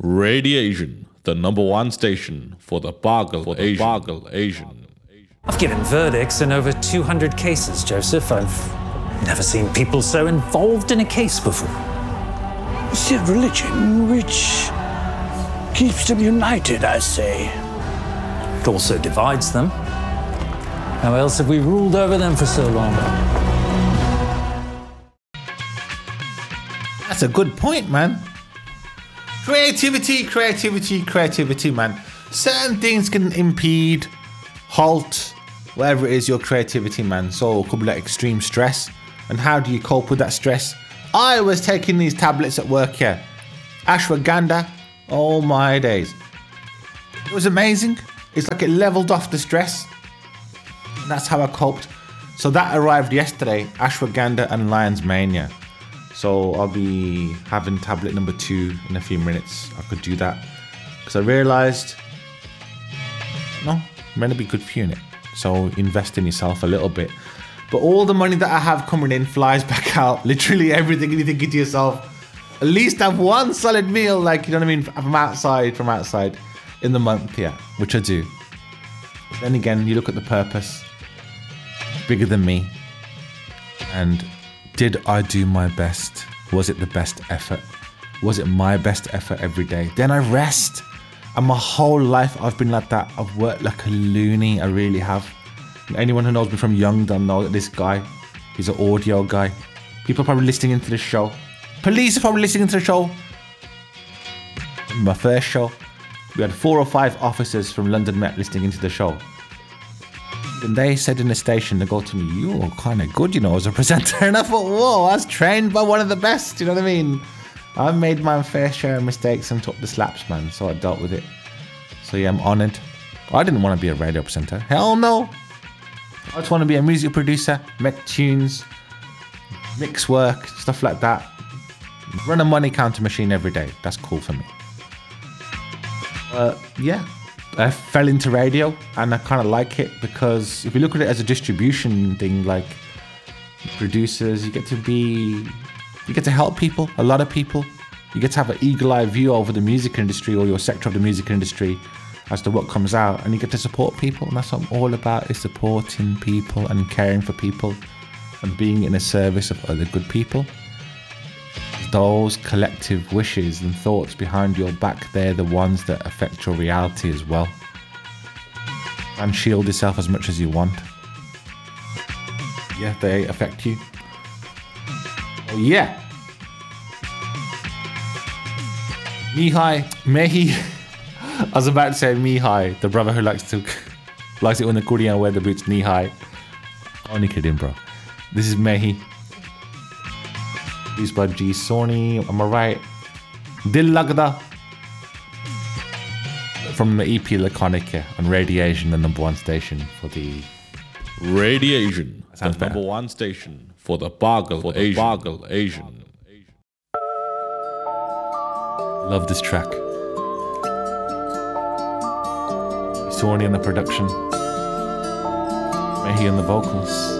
Radiation, the number one station for the Bargle Asian. I've given verdicts in over 200 cases, Joseph. I've never seen people so involved in a case before. It's a religion which keeps them united, I say. It also divides them. How else have we ruled over them for so long? That's a good point, man. Creativity, man. Certain things can impede, halt, whatever it is, your creativity, man. So it could be like extreme stress. And how do you cope with that stress? I was taking these tablets at work here. Ashwagandha. Oh my days. It was amazing. It's like it leveled off the stress. And that's how I coped. So that arrived yesterday. Ashwagandha and Lion's Mania. So I'll be having tablet number 2 in a few minutes. I could do that. Because I realised, no, I'm meant to be good for you, innit? So invest in yourself a little bit. But all the money that I have coming in flies back out. Literally everything, and you think to yourself, at least have one solid meal, like, you know what I mean, from outside in the month, yeah, which I do. But then again, you look at the purpose, bigger than me. And did I do my best? Was it the best effort? Was it my best effort every day? Then I rest. And my whole life I've been like that. I've worked like a loony, I really have. And anyone who knows me from young don't know that this guy, he's an audio guy. People are probably listening into the show. Police are probably listening to the show. My first show, we had 4 or 5 officers from London Met listening into the show. And they said in the station, they go to me, you're kind of good, you know, as a presenter. And I thought, whoa, I was trained by one of the best, you know what I mean? I made my fair share of mistakes and took the slaps, man. So I dealt with it. So yeah, I'm honoured. I didn't want to be a radio presenter. Hell no. I just want to be a music producer, make tunes, mix work, stuff like that. Run a money counter machine every day. That's cool for me. Yeah. I fell into radio and I kind of like it because if you look at it as a distribution thing, like producers, you get to help people, a lot of people. You get to have an eagle-eye view over the music industry or your sector of the music industry as to what comes out, and you get to support people. And that's what I'm all about, is supporting people and caring for people and being in a service of other good people. Those collective wishes and thoughts behind your back, they're the ones that affect your reality as well. And shield yourself as much as you want. Yeah, they affect you. Oh yeah. Mehi. I was about to say Mihai, the brother who likes it when the Korean wear the boots knee high. Only kidding, bro. This is Mehi. Used by G Sony, am I right? Dil Lagda. From the EP Laconic, yeah, on Radiation, the number 1 station for the... Radiation, the better. number 1 station for the Bargle Asian. Love this track. Sony on the production. Mehi on the vocals.